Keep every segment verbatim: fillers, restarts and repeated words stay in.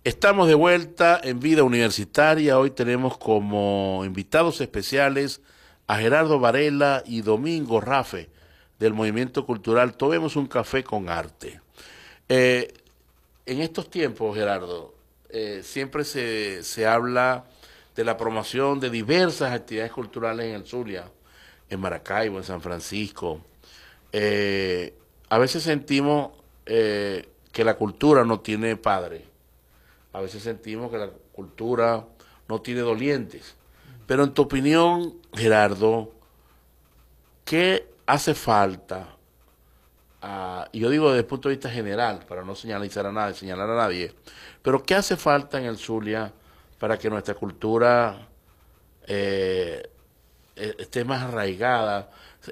Estamos de vuelta en Vida Universitaria. Hoy tenemos como invitados especiales a Gerardo Varela y Domingo Rafe del Movimiento Cultural Tomemos un Café con Arte. Eh, en estos tiempos, Gerardo, eh, siempre se, se habla de la promoción de diversas actividades culturales en el Zulia, en Maracaibo, en San Francisco. Eh, a veces sentimos eh, que la cultura no tiene padre. A veces sentimos que la cultura no tiene dolientes. Pero en tu opinión, Gerardo, ¿qué hace falta? Uh, y yo digo desde el punto de vista general, para no señalizar a nadie, señalar a nadie, pero ¿qué hace falta en el Zulia para que nuestra cultura eh, esté más arraigada,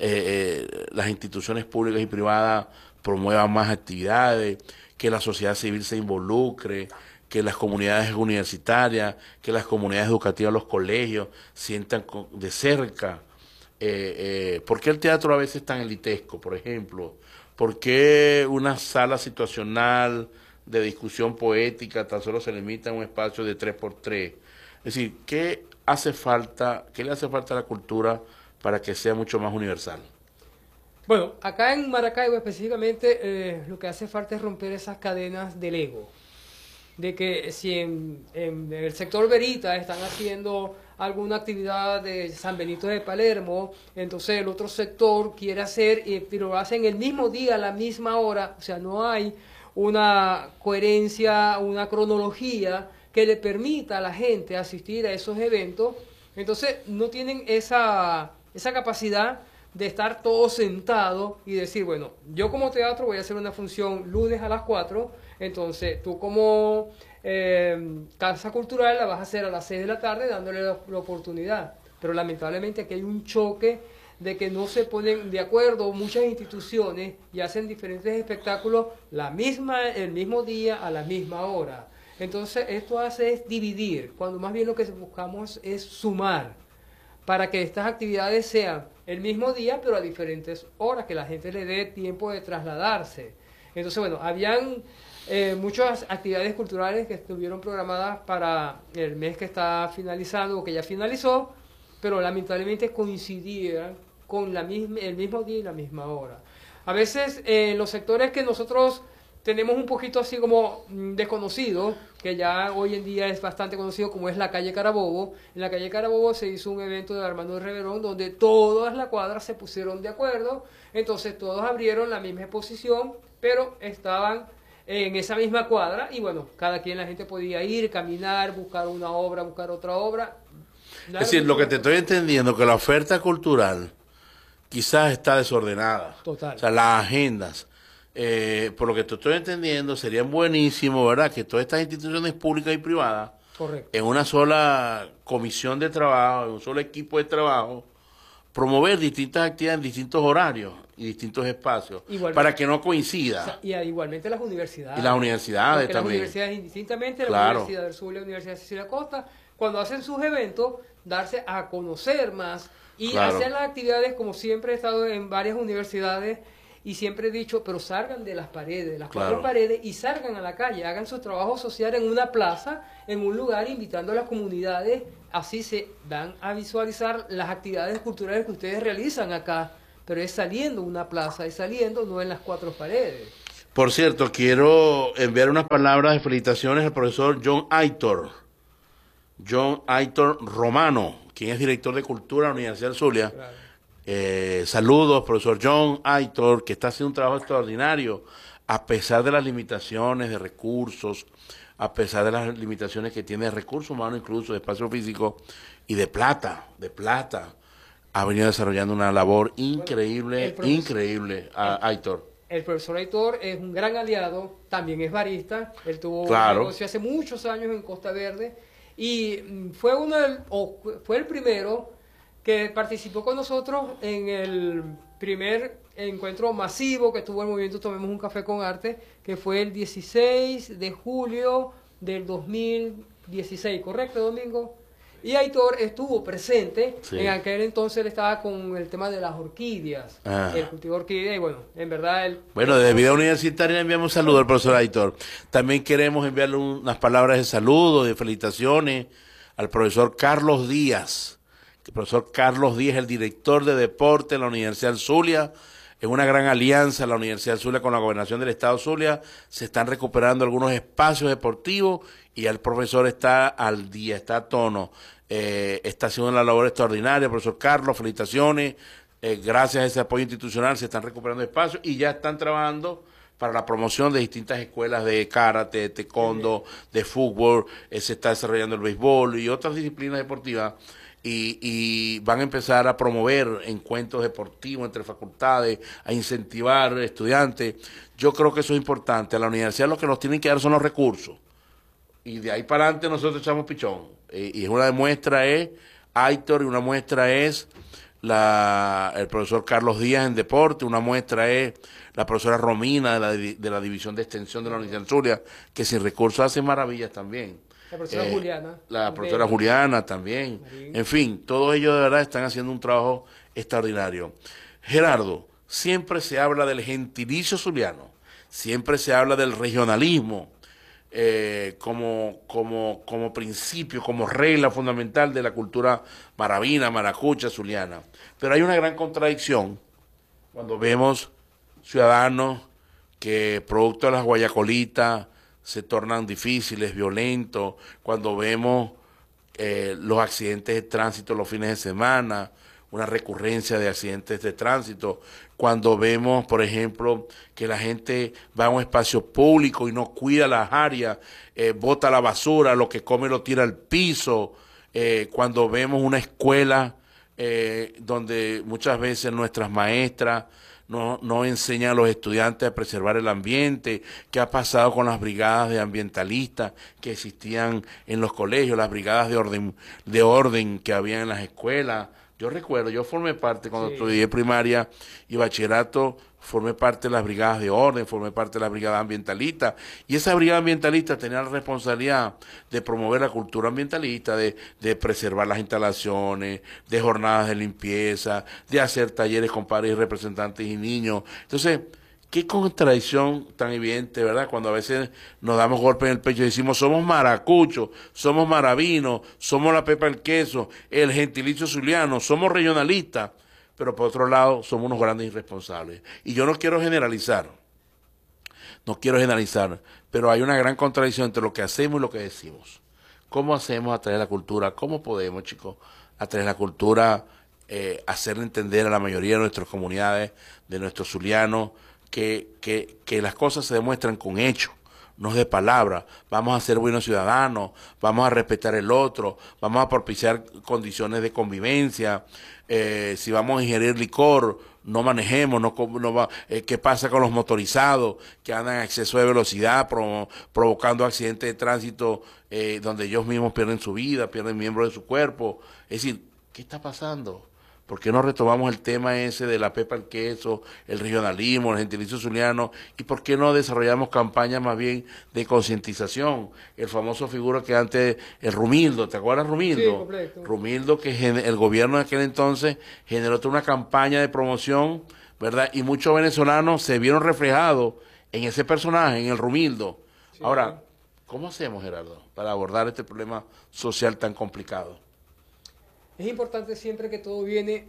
eh, eh, las instituciones públicas y privadas promuevan más actividades, que la sociedad civil se involucre, que las comunidades universitarias, que las comunidades educativas, los colegios, sientan de cerca? Eh, eh, ¿Por qué el teatro a veces es tan elitesco, por ejemplo? ¿Por qué una sala situacional de discusión poética tan solo se limita a un espacio de tres por tres? Es decir, ¿qué hace falta, qué le hace falta a la cultura para que sea mucho más universal? Bueno, acá en Maracaibo específicamente eh, lo que hace falta es romper esas cadenas del ego. De que si en, en el sector Verita están haciendo alguna actividad de San Benito de Palermo, entonces el otro sector quiere hacer, eh, pero lo hacen el mismo día, a la misma hora, o sea, no hay una coherencia, una cronología que le permita a la gente asistir a esos eventos. Entonces no tienen esa, esa capacidad de estar todos sentados y decir, bueno, yo como teatro voy a hacer una función lunes a las cuatro, entonces tú como eh, casa cultural la vas a hacer a las seis de la tarde dándole la, la oportunidad. Pero lamentablemente aquí hay un choque de que no se ponen de acuerdo muchas instituciones y hacen diferentes espectáculos la misma, el mismo día a la misma hora. Entonces esto hace es dividir, cuando más bien lo que buscamos es sumar, para que estas actividades sean el mismo día, pero a diferentes horas, que la gente le dé tiempo de trasladarse. Entonces, bueno, habían eh, muchas actividades culturales que estuvieron programadas para el mes que está finalizando o que ya finalizó, pero lamentablemente coincidían con la misma, el mismo día y la misma hora. A veces, en eh, los sectores que nosotros tenemos un poquito así como mm, desconocido, que ya hoy en día es bastante conocido, como es la calle Carabobo. En la calle Carabobo se hizo un evento de Armando Reverón donde todas las cuadras se pusieron de acuerdo, entonces todos abrieron la misma exposición, pero estaban en esa misma cuadra y bueno, cada quien, la gente podía ir, caminar, buscar una obra, buscar otra obra. Es decir, lo que te estoy entendiendo, que la oferta cultural quizás está desordenada. Total. O sea, las agendas. Eh, por lo que te estoy entendiendo, sería buenísimo, ¿verdad?, que todas estas instituciones públicas y privadas, correcto, en una sola comisión de trabajo, en un solo equipo de trabajo, promover distintas actividades en distintos horarios y distintos espacios, igualmente, para que no coincida. O sea, y igualmente las universidades. Y las universidades Porque también. Las universidades indistintamente, claro, la Universidad del Sur, la Universidad de Cecilia Costa, cuando hacen sus eventos, darse a conocer más y claro, hacer las actividades, como siempre he estado en varias universidades, y siempre he dicho, pero salgan de las paredes, las claro, cuatro paredes, y salgan a la calle, hagan su trabajo social en una plaza, en un lugar, invitando a las comunidades, así se dan a visualizar las actividades culturales que ustedes realizan acá, pero es saliendo una plaza, es saliendo, no en las cuatro paredes. Por cierto, quiero enviar unas palabras de felicitaciones al profesor John Aitor, John Aitor Romano, quien es director de Cultura de la Universidad del Zulia. Claro. Eh, saludos, profesor John Aitor, que está haciendo un trabajo extraordinario, a pesar de las limitaciones de recursos, a pesar de las limitaciones que tiene de recursos humanos, incluso de espacio físico y de plata, de plata, ha venido desarrollando una labor increíble, bueno, increíble, a, el, Aitor. El profesor Aitor es un gran aliado, también es barista, él tuvo claro, un negocio hace muchos años en Costa Verde y fue uno del, o fue el primero que participó con nosotros en el primer encuentro masivo que tuvo el movimiento Tomemos un Café con Arte, que fue el dieciséis de julio del dos mil dieciséis, ¿correcto, Domingo? Y Aitor estuvo presente, Sí. en aquel entonces él estaba con el tema de las orquídeas, Ah. el cultivo de orquídeas, y bueno, en verdad él... Bueno, desde Vida Universitaria le enviamos un saludo al profesor Aitor. También queremos enviarle unas palabras de saludo, de felicitaciones al profesor Carlos Díaz. El profesor Carlos Díaz, el director de deporte en la Universidad del Zulia. En una gran alianza la Universidad del Zulia con la Gobernación del Estado Zulia, se están recuperando algunos espacios deportivos y el profesor está al día, está a tono. Eh, está haciendo una labor extraordinaria, profesor Carlos, felicitaciones. Eh, gracias a ese apoyo institucional se están recuperando espacios y ya están trabajando para la promoción de distintas escuelas de karate, de taekwondo, de fútbol, eh, se está desarrollando el béisbol y otras disciplinas deportivas y, y van a empezar a promover encuentros deportivos entre facultades, a incentivar estudiantes. Yo creo que eso es importante. A la universidad lo que nos tienen que dar son los recursos y de ahí para adelante nosotros echamos pichón. Eh, y una muestra es Aitor y una muestra es la, el profesor Carlos Díaz en deporte, una muestra es la profesora Romina de la, de la División de Extensión de la Universidad de Zulia, que sin recursos hace maravillas también. La profesora Eh, Juliana. La profesora de- Juliana también. Marín. En fin, todos ellos de verdad están haciendo un trabajo extraordinario. Gerardo, siempre se habla del gentilicio zuliano, siempre se habla del regionalismo, eh, como, como, como principio, como regla fundamental de la cultura maravina, maracucha, zuliana. Pero hay una gran contradicción cuando vemos ciudadanos que producto de las guayacolitas se tornan difíciles, violentos, cuando vemos eh, los accidentes de tránsito los fines de semana, una recurrencia de accidentes de tránsito, cuando vemos, por ejemplo, que la gente va a un espacio público y no cuida las áreas, eh, bota la basura, lo que come lo tira al piso, eh, cuando vemos una escuela eh, donde muchas veces nuestras maestras no, no enseñan a los estudiantes a preservar el ambiente, qué ha pasado con las brigadas de ambientalistas que existían en los colegios, las brigadas de orden, de orden que había en las escuelas. Yo recuerdo, yo formé parte cuando Sí. estudié primaria y bachillerato, formé parte de las brigadas de orden, formé parte de las brigadas ambientalistas, y esa brigada ambientalista tenía la responsabilidad de promover la cultura ambientalista, de, de preservar las instalaciones, de jornadas de limpieza, de hacer talleres con padres y representantes y niños. Entonces, qué contradicción tan evidente, ¿verdad? Cuando a veces nos damos golpes en el pecho y decimos, somos maracuchos, somos maravinos, somos la pepa del queso, el gentilicio zuliano, somos regionalistas, pero por otro lado somos unos grandes irresponsables. Y yo no quiero generalizar, no quiero generalizar, pero hay una gran contradicción entre lo que hacemos y lo que decimos. ¿Cómo hacemos a través de la cultura? ¿Cómo podemos, chicos, a través de la cultura eh, hacerle entender a la mayoría de nuestras comunidades, de nuestros zulianos, que, que, que las cosas se demuestran con hechos, no es de palabra? Vamos a ser buenos ciudadanos, vamos a respetar el otro, vamos a propiciar condiciones de convivencia. Eh, si vamos a ingerir licor, no manejemos. No, no va, eh, ¿qué pasa con los motorizados que andan a exceso de velocidad, pro, provocando accidentes de tránsito eh, donde ellos mismos pierden su vida, pierden miembros de su cuerpo? Es decir, ¿qué está pasando? ¿Por qué no retomamos el tema ese de la pepa al queso, el regionalismo, el gentilicio zuliano? ¿Y por qué no desarrollamos campañas más bien de concientización? El famoso figura que antes, el Rumildo, ¿te acuerdas Rumildo? Sí, completo. Rumildo, que el gobierno de aquel entonces generó toda una campaña de promoción, ¿verdad? Y muchos venezolanos se vieron reflejados en ese personaje, en el Rumildo. Sí. Ahora, ¿cómo hacemos, Gerardo, para abordar este problema social tan complicado? Es importante siempre que todo viene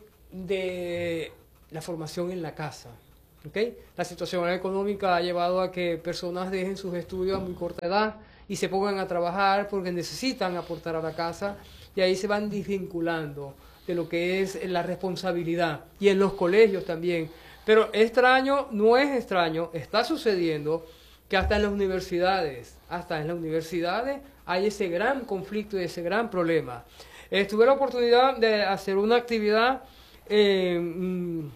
de la formación en la casa. ¿Okay? La situación económica ha llevado a que personas dejen sus estudios a muy corta edad y se pongan a trabajar porque necesitan aportar a la casa, y ahí se van desvinculando de lo que es la responsabilidad, y en los colegios también. Pero extraño, no es extraño, está sucediendo que hasta en las universidades, hasta en las universidades hay ese gran conflicto y ese gran problema. Eh, tuve la oportunidad de hacer una actividad eh, mm,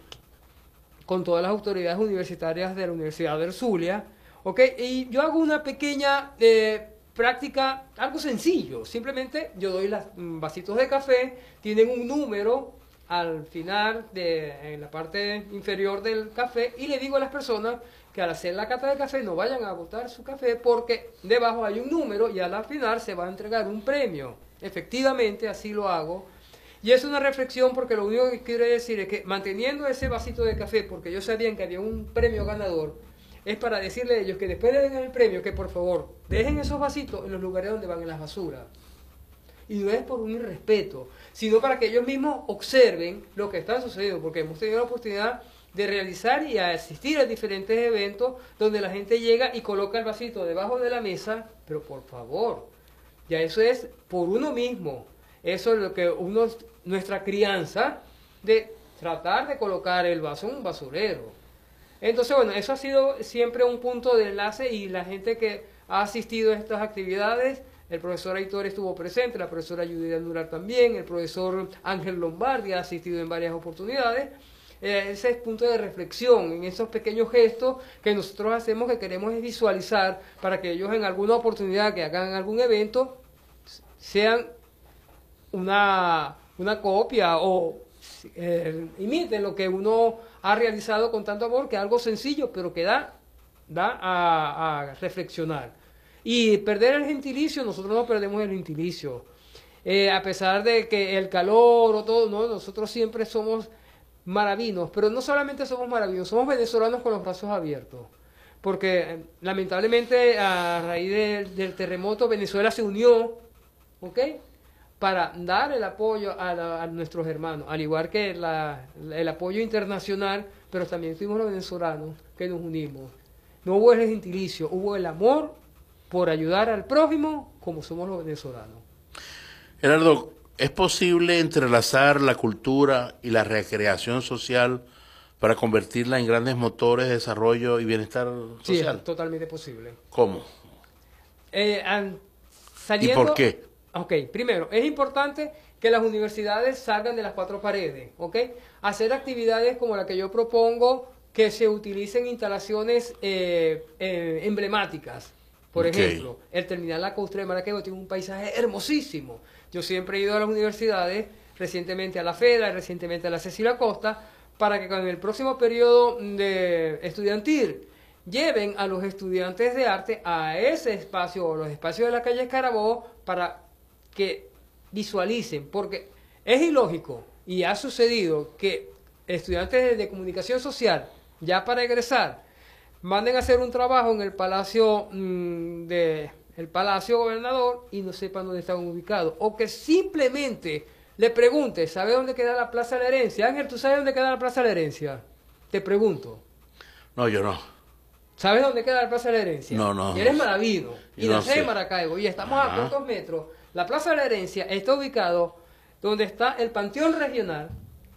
con todas las autoridades universitarias de la Universidad del Zulia, ¿ok? Y yo hago una pequeña eh, práctica, algo sencillo. Simplemente yo doy los mm, vasitos de café, tienen un número al final, de, en la parte inferior del café, y le digo a las personas que al hacer la cata de café no vayan a botar su café porque debajo hay un número y al final se va a entregar un premio. Efectivamente, así lo hago. Y es una reflexión porque lo único que quiero decir es que manteniendo ese vasito de café, porque ellos sabían que había un premio ganador, es para decirle a ellos que después de den el premio, que por favor dejen esos vasitos en los lugares donde van en las basuras. Y no es por un irrespeto, sino para que ellos mismos observen lo que está sucediendo, porque hemos tenido la oportunidad de realizar y asistir a diferentes eventos donde la gente llega y coloca el vasito debajo de la mesa, pero por favor, ya eso es por uno mismo, eso es lo que uno, nuestra crianza de tratar de colocar el vaso en un basurero. Entonces, bueno, eso ha sido siempre un punto de enlace y la gente que ha asistido a estas actividades, el profesor Aitor estuvo presente, la profesora Judith Anular también, el profesor Ángel Lombardi ha asistido en varias oportunidades. Eh, ese es punto de reflexión en esos pequeños gestos que nosotros hacemos, que queremos visualizar para que ellos en alguna oportunidad que hagan algún evento sean una, una copia o eh, imiten lo que uno ha realizado con tanto amor, que es algo sencillo pero que da, da a, a reflexionar. Y perder el gentilicio, nosotros no perdemos el gentilicio, eh, a pesar de que el calor o todo, no, nosotros siempre somos maravinos, pero no solamente somos maravinos, somos venezolanos con los brazos abiertos, porque eh, lamentablemente a raíz de, del terremoto Venezuela se unió, ¿ok?, para dar el apoyo a, la, a nuestros hermanos, al igual que la, el apoyo internacional, pero también fuimos los venezolanos que nos unimos. No hubo el gentilicio, hubo el amor por ayudar al prójimo como somos los venezolanos. Gerardo, ¿es posible entrelazar la cultura y la recreación social para convertirla en grandes motores de desarrollo y bienestar social? Sí, es totalmente posible. ¿Cómo? Eh, an, saliendo, ¿Y por qué? Ok, primero, es importante que las universidades salgan de las cuatro paredes, ¿ok? Hacer actividades como la que yo propongo, que se utilicen instalaciones eh, eh, emblemáticas. Por okay. ejemplo, el terminal lacustre de Maracaibo tiene un paisaje hermosísimo. Yo siempre he ido a las universidades, recientemente a la FEDA, recientemente a la Cecilia Costa, para que con el próximo periodo de estudiantil lleven a los estudiantes de arte a ese espacio o los espacios de la calle Carabobo para que visualicen, porque es ilógico y ha sucedido que estudiantes de comunicación social, ya para egresar, manden a hacer un trabajo en el Palacio mmm, de el Palacio Gobernador y no sepan dónde están ubicados, o que simplemente le pregunte, ¿sabe dónde queda la Plaza de la Herencia? Ángel, ¿tú sabes dónde queda la Plaza de la Herencia? Te pregunto. No, yo no. ¿Sabes dónde queda la Plaza de la Herencia? No, no. Y eres maravino, y no nací en Maracaibo, y estamos Ajá. a pocos metros. La Plaza de la Herencia está ubicado donde está el Panteón Regional.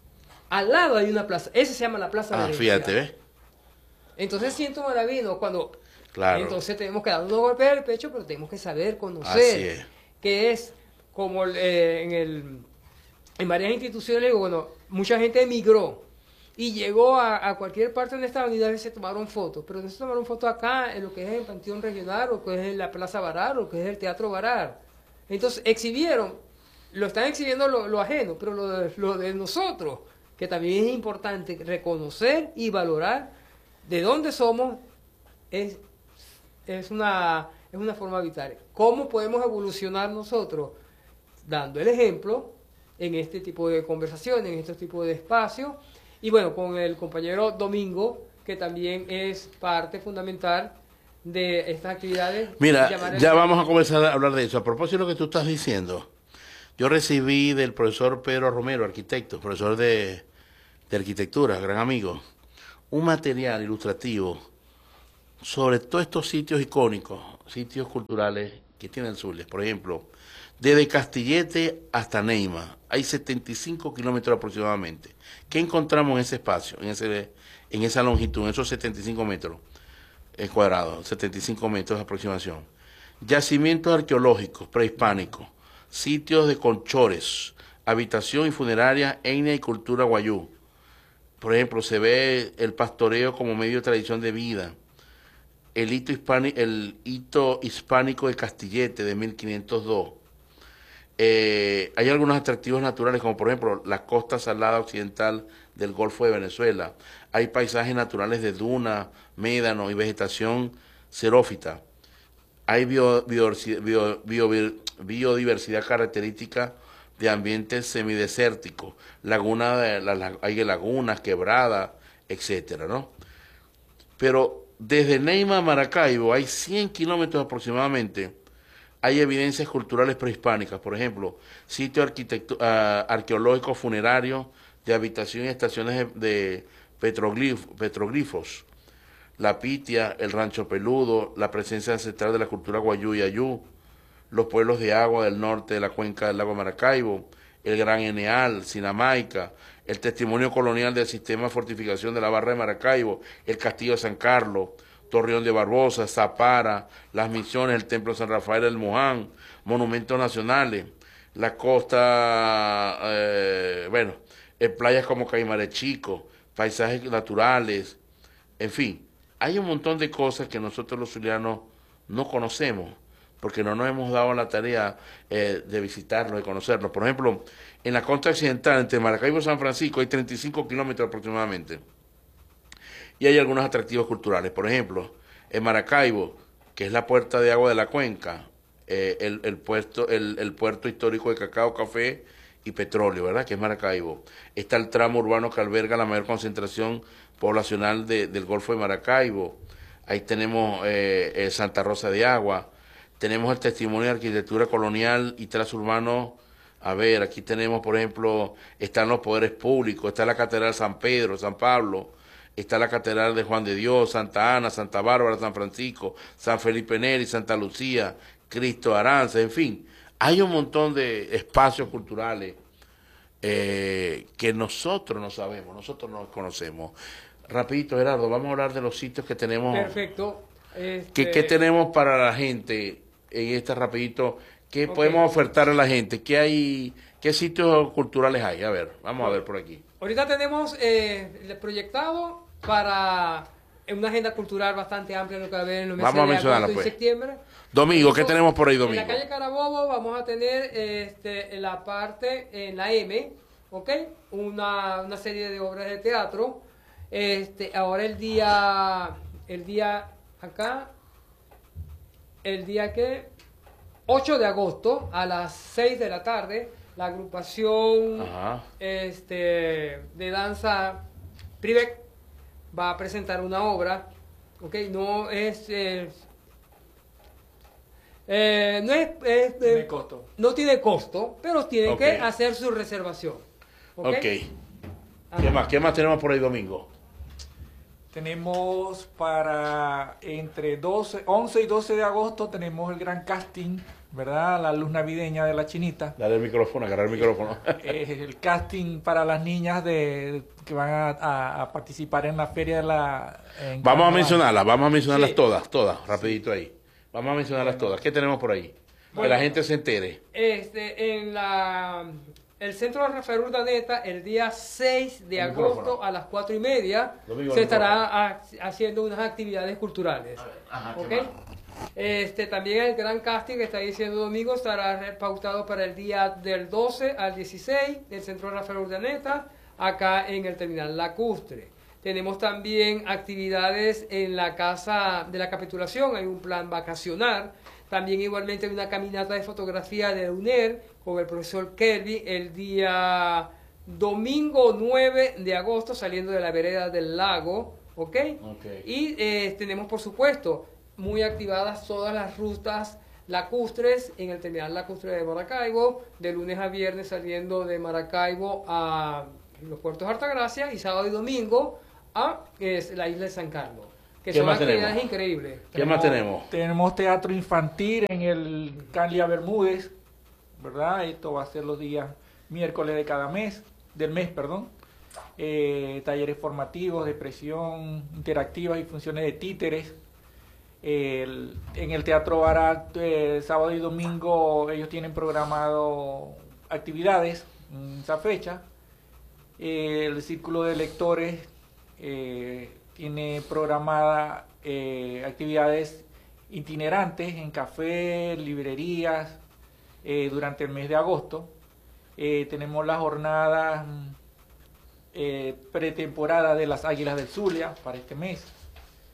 Al lado hay una plaza. Esa se llama la Plaza ah, de la Herencia. Fíjate, ¿ves? Entonces siento maravino cuando... Claro. Entonces tenemos que dar unos golpes en el pecho, pero tenemos que saber conocer. Es. Que es como eh, en, el, en varias instituciones, digo, bueno, mucha gente emigró y llegó a, a cualquier parte donde estaban y a veces tomaron fotos. Pero no se tomaron fotos acá en lo que es el Panteón Regional, o que es en la Plaza Barar, o que es el Teatro Barar. Entonces exhibieron, lo están exhibiendo lo, lo ajeno, pero lo de, lo de nosotros, que también es importante reconocer y valorar de dónde somos, es, es, una, es una forma vital. ¿Cómo podemos evolucionar nosotros? Dando el ejemplo en este tipo de conversaciones, en este tipo de espacios, y bueno, con el compañero Domingo, que también es parte fundamental de estas actividades. Mira, ya el... vamos a comenzar a hablar de eso. A propósito de lo que tú estás diciendo, yo recibí del profesor Pedro Romero, arquitecto, profesor de, de arquitectura, gran amigo, un material ilustrativo sobre todos estos sitios icónicos, sitios culturales que tiene el Zulia. Por ejemplo, desde Castillete hasta Neima, hay setenta y cinco kilómetros aproximadamente. ¿Qué encontramos en ese espacio, en, ese, en esa longitud, en esos setenta y cinco metros? El cuadrado, setenta y cinco metros de aproximación. Yacimientos arqueológicos prehispánicos, sitios de conchores, habitación y funeraria, etnia y cultura guayú. Por ejemplo, se ve el pastoreo como medio de tradición de vida. El hito, hispánico, el hito hispánico de Castillete de mil quinientos dos. Eh, hay algunos atractivos naturales, como por ejemplo la costa salada occidental del Golfo de Venezuela. Hay paisajes naturales de duna, médano y vegetación xerófita. hay bio- biodiversi- bio- bio- biodiversidad característica de ambientes semidesérticos, laguna de, la- la- hay lagunas, quebradas, etcétera, ¿no? Pero desde Neima a Maracaibo hay cien kilómetros aproximadamente, hay evidencias culturales prehispánicas, por ejemplo, sitios arquitecto- ah, arqueológicos funerarios de habitación y estaciones de, de petroglif- petroglifos, la Pitia, el Rancho Peludo, la presencia ancestral de la cultura guayú y ayú, los pueblos de agua del norte de la cuenca del lago Maracaibo, el Gran Eneal, Sinamaica, el testimonio colonial del sistema de fortificación de la Barra de Maracaibo, el Castillo de San Carlos, Torreón de Barbosa, Zapara, las Misiones, el Templo de San Rafael del Moján, monumentos nacionales, la costa, eh, bueno, eh, playas como Caimares Chico, paisajes naturales, en fin, hay un montón de cosas que nosotros los zulianos no conocemos, porque no nos hemos dado la tarea eh, de visitarlos, de conocerlos. Por ejemplo, en la costa occidental, entre Maracaibo y San Francisco, hay treinta y cinco kilómetros aproximadamente. Y hay algunos atractivos culturales. Por ejemplo, en Maracaibo, que es la puerta de agua de la cuenca, eh, el, el, puerto, el, el puerto histórico de cacao, café y petróleo, ¿verdad? Que es Maracaibo. Está el tramo urbano que alberga la mayor concentración poblacional de, del Golfo de Maracaibo. Ahí tenemos eh, eh, Santa Rosa de Agua. Tenemos el testimonio de arquitectura colonial y transurbano. A ver, aquí tenemos, por ejemplo, están los poderes públicos, está la Catedral San Pedro, San Pablo, está la Catedral de Juan de Dios, Santa Ana, Santa Bárbara, San Francisco, San Felipe Neri, Santa Lucía, Cristo Aranza, en fin. Hay un montón de espacios culturales eh, que nosotros no sabemos, nosotros no conocemos. Rapidito, Gerardo, vamos a hablar de los sitios que tenemos. Perfecto. Este... ¿Qué, qué tenemos para la gente en este rapidito? ¿Qué Okay. podemos ofertar a la gente? ¿Qué hay? ¿Qué sitios culturales hay? A ver, vamos a ver por aquí. Ahorita tenemos eh, proyectado para una agenda cultural bastante amplia en lo que va a haber en los meses Vamos a de mencionarla, agosto y pues. septiembre. Domingo, ¿qué Nosotros, tenemos por ahí domingo? En la calle Carabobo vamos a tener este, en la parte, en la M, ¿ok? Una, una serie de obras de teatro. Este, ahora el día, el día acá, el día que, ocho de agosto a las seis de la tarde, la agrupación Ajá. este, de danza Privec va a presentar una obra, ¿ok? No es... Eh, eh, no es... es Tiene eh, costo. No tiene costo, pero tienen Okay. que hacer su reservación. ¿Ok? Ok. ¿Qué más? ¿Qué más tenemos por ahí domingo? Tenemos para entre doce, once y doce de agosto tenemos el gran casting, ¿verdad? La luz navideña de la Chinita. Dale el micrófono, agarrar el micrófono. Es el casting para las niñas de que van a, a- a participar en la feria de la... en Vamos a carnaval. mencionarlas, vamos a mencionarlas Sí. todas, todas, rapidito ahí. Vamos a mencionarlas todas. ¿Qué tenemos por ahí? Que Bueno. la gente se entere. Este, en la, el centro de Rafael Urdaneta, el día seis de El agosto micrófono. a las cuatro y media, Domingo, se el estará ha- haciendo unas actividades culturales. Ajá, ¿Ok? ¿qué más? Este, también el gran casting que está diciendo Domingo estará pautado para el día del doce al dieciséis del centro de Rafael Urdaneta, acá en el terminal Lacustre. Tenemos también actividades en la Casa de la Capitulación, hay un plan vacacional. También igualmente hay una caminata de fotografía de UNER con el profesor Kelly el día domingo nueve de agosto saliendo de la vereda del lago, ¿ok? Ok. Y eh, tenemos por supuesto muy activadas todas las rutas lacustres en el terminal lacustre de Maracaibo, de lunes a viernes saliendo de Maracaibo a los puertos de Altagracia y sábado y domingo a es, la isla de San Carlos, que ¿Qué son más actividades tenemos? increíbles. ¿Qué más tenemos? Tenemos teatro infantil en el Calia Bermúdez, ¿verdad? Esto va a ser los días miércoles de cada mes, del mes, perdón. Eh, talleres formativos de expresión interactivas y funciones de títeres. El- en el Teatro Barat, eh, sábado y domingo, ellos tienen programado actividades en esa fecha. Eh, el Círculo de Lectores eh, tiene programada eh, actividades itinerantes en cafés, librerías, eh, durante el mes de agosto. Eh, tenemos las jornadas mm, eh, pretemporada de las Águilas del Zulia para este mes.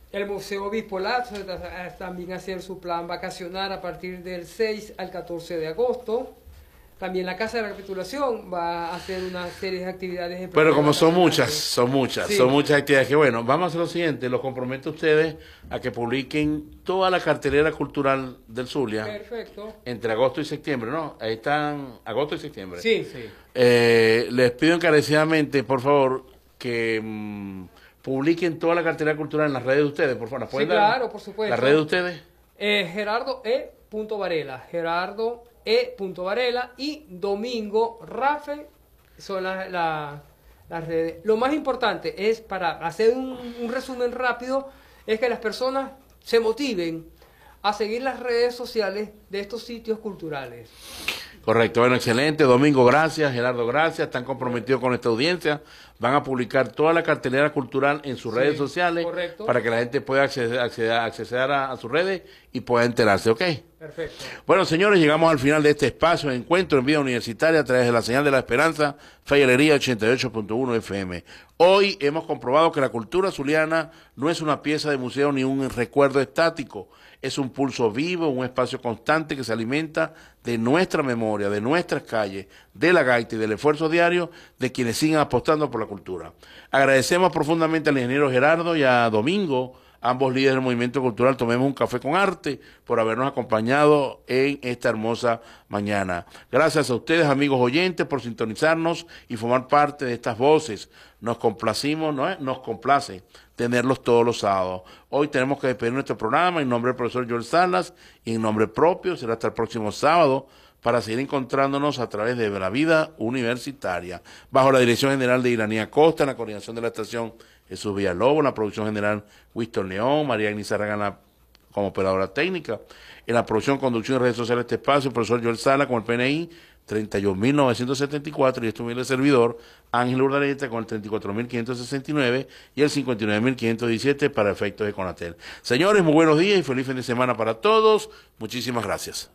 El Museo Obispo Lazo también hacer su plan vacacional a partir del seis al catorce de agosto. También la Casa de la Recapitulación va a hacer una serie de actividades. En Pero como son muchas, son muchas, sí. son muchas actividades que bueno, vamos a hacer lo siguiente, los comprometo a ustedes a que publiquen toda la cartelera cultural del Zulia. Perfecto. Entre agosto y septiembre, ¿no? Ahí están agosto y septiembre. Sí, sí. Eh, les pido encarecidamente, por favor, que mmm, publiquen toda la cartelera cultural en las redes de ustedes, por favor. ¿Las pueden Sí, dar? claro, por supuesto. ¿Las redes de ustedes? Eh, Gerardo E. Varela, Gerardo E. Varela y Domingo Rafe son las la, las redes. Lo más importante es, para hacer un, un resumen rápido, es que las personas se motiven a seguir las redes sociales de estos sitios culturales. Correcto, bueno, excelente. Domingo, gracias. Gerardo, gracias. Están comprometidos con esta audiencia. Van a publicar toda la cartelera cultural en sus sí, redes sociales, correcto, para que la gente pueda acceder, acceder, acceder a, a sus redes y pueda enterarse, ¿ok? Perfecto. Bueno, señores, llegamos al final de este espacio de encuentro en Vida Universitaria a través de la señal de la esperanza, Fe y Alegría ochenta y ocho punto uno F M. Hoy hemos comprobado que la cultura zuliana no es una pieza de museo ni un recuerdo estático. Es un pulso vivo, un espacio constante que se alimenta de nuestra memoria, de nuestras calles, de la gaita y del esfuerzo diario de quienes siguen apostando por la cultura. Agradecemos profundamente al ingeniero Gerardo y a Domingo, ambos líderes del movimiento cultural Tomemos un Café con Arte, por habernos acompañado en esta hermosa mañana. Gracias a ustedes, amigos oyentes, por sintonizarnos y formar parte de estas voces. Nos complacimos, ¿no? Nos complace tenerlos todos los sábados. Hoy tenemos que despedir nuestro programa en nombre del profesor Joel Salas y en nombre propio. Será hasta el próximo sábado para seguir encontrándonos a través de la Vida Universitaria. Bajo la dirección general de Iranía Costa, en la coordinación de la estación Jesús Villalobos, en la producción general Winston León, María Agnes Arragana como operadora técnica, en la producción, conducción y redes sociales de este espacio, el profesor Joel Salas con el P N I treinta y un mil novecientos setenta y cuatro y este humilde servidor Ángel Urdaneta con el treinta y cuatro mil quinientos sesenta y nueve y el cincuenta y nueve mil quinientos diecisiete para efectos de Conatel. Señores, muy buenos días y feliz fin de semana para todos. Muchísimas gracias.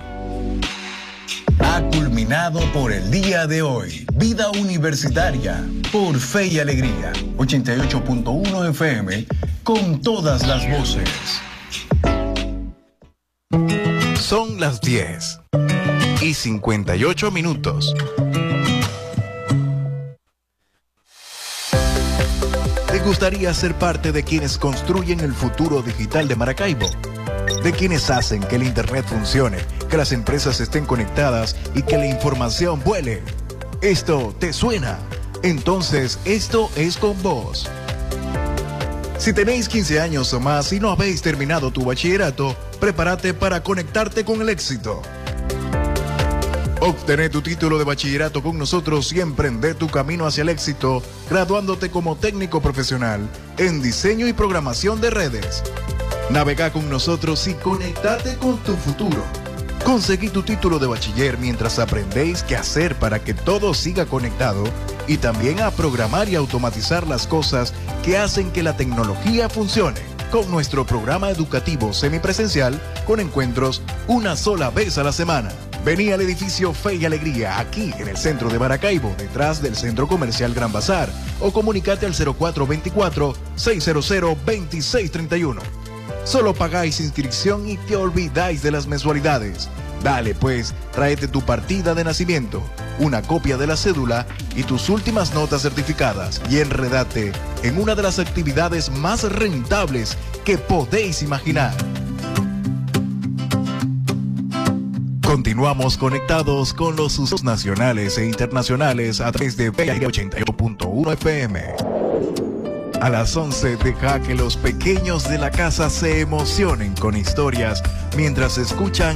Ha culminado por el día de hoy. Vida Universitaria por Fe y Alegría ochenta y ocho punto uno F M con todas las voces. Son las diez y cincuenta y ocho minutos. ¿Te gustaría ser parte de quienes construyen el futuro digital de Maracaibo? De quienes hacen que el Internet funcione, que las empresas estén conectadas y que la información vuele. ¿Esto te suena? Entonces, esto es con vos. Si tenéis quince años o más y no habéis terminado tu bachillerato, prepárate para conectarte con el éxito. Obtener tu título de bachillerato con nosotros y emprender tu camino hacia el éxito, graduándote como técnico profesional en diseño y programación de redes. Navega con nosotros y conectate con tu futuro. Conseguí tu título de bachiller mientras aprendéis qué hacer para que todo siga conectado y también a programar y automatizar las cosas que hacen que la tecnología funcione. Con nuestro programa educativo semipresencial con encuentros una sola vez a la semana. Vení al edificio Fe y Alegría, aquí en el centro de Maracaibo, detrás del Centro Comercial Gran Bazar, o comunicate al cero cuatro veinticuatro, seiscientos, veintiséis treinta y uno. Solo pagáis inscripción y te olvidáis de las mensualidades. Dale pues, tráete tu partida de nacimiento, una copia de la cédula y tus últimas notas certificadas y enredate en una de las actividades más rentables que podéis imaginar. Continuamos conectados con los sucesos nacionales e internacionales a través de ochenta y ocho punto uno F M. A las once deja que los pequeños de la casa se emocionen con historias mientras escuchan